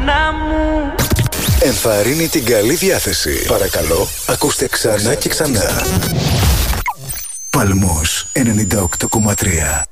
Ενθαρρύνει την καλή διάθεση. Παρακαλώ, ακούστε ξανά και ξανά. Παλμός 98,3.